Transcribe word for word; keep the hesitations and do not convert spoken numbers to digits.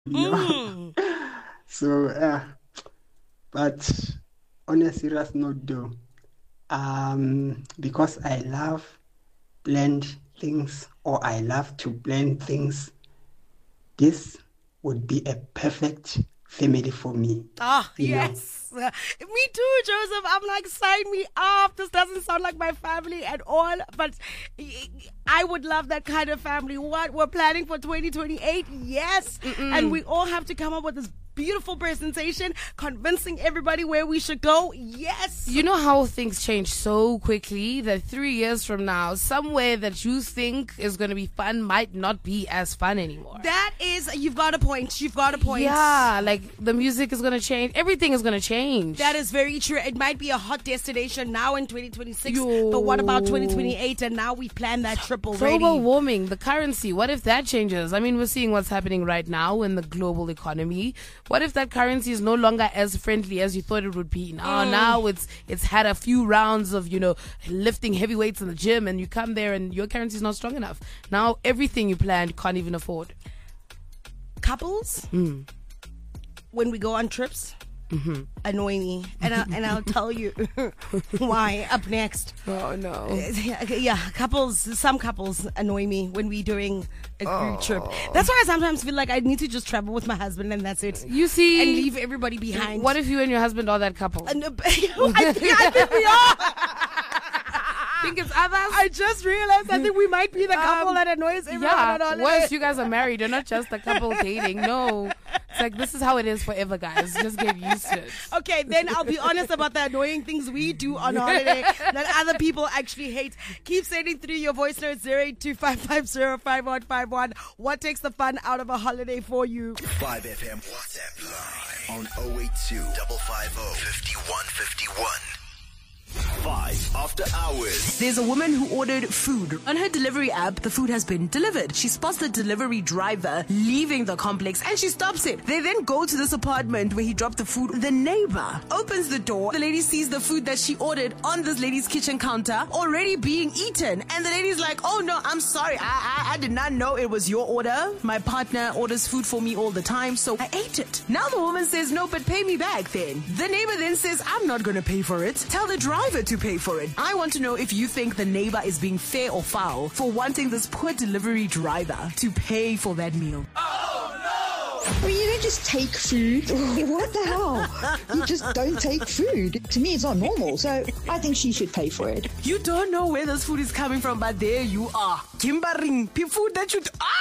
Mm. So, uh, but on a serious note, though, um, because I love blend things or I love to blend things, this would be a perfect family for me. Ah, You know, yes. Uh, me too, Joseph. I'm like, sign me up. This doesn't sound like my family at all, but I would love that kind of family. What? We're planning for twenty twenty-eight? Yes. Mm-mm. And we all have to come up with this beautiful presentation, convincing everybody where we should go. Yes. You know how things change so quickly that three years from now, somewhere that you think is going to be fun might not be as fun anymore. That is, you've got a point. You've got a point. Yeah, like the music is going to change. Everything is going to change. That is very true. It might be a hot destination now in twenty twenty-six, Yo. but what about twenty twenty-eight? And now we plan that trip already. Global warming, the currency, what if that changes? I mean, we're seeing what's happening right now in the global economy. What if that currency is no longer as friendly as you thought it would be? Now, Mm. now it's it's had a few rounds of, you know, lifting heavy weights in the gym, and you come there and your currency is not strong enough. Now, everything you planned you can't even afford. Couples, Mm. when we go on trips, Mm-hmm. annoy me, and I'll, and I'll tell you why up next. Oh, no. Yeah, yeah, couples. Some couples annoy me when we're doing a group Oh. trip. That's why I sometimes feel like I need to just travel with my husband and that's it, You see, and leave everybody behind. what if you and your husband are that couple? And, uh, I, think, I think we are. think it's others? I just realized I think we might be the couple Um, that annoys everyone Yeah, on holiday. worse, you guys are married. You're not just a couple dating. No. It's like, this is how it is forever, guys. Just get used to it. Okay, then I'll be honest about the annoying things we do on holiday that other people actually hate. Keep sending through your voice notes zero eight two five five zero five one five one. What takes the fun out of a holiday for you? five F M WhatsApp line on oh eight two, five five oh, five one five one. Five after hours. There's a woman who ordered food. On her delivery app, the food has been delivered. She spots the delivery driver leaving the complex and she stops it. They then go to this apartment where he dropped the food. The neighbor opens the door. The lady sees the food that she ordered on this lady's kitchen counter already being eaten. And the lady's like, oh no, I'm sorry. I, I, I did not know it was your order. My partner orders food for me all the time, so I ate it. Now the woman says, no, but pay me back then. The neighbor then says, I'm not going to pay for it. Tell the driver to pay for it. I want to know if you think the neighbor is being fair or foul for wanting this poor delivery driver to pay for that meal. I mean, you don't just take food. What the hell? You just don't take food. To me, it's not normal. So I think she should pay for it. You don't know where this food is coming from, but there you are. Kimbering food that you... Ah!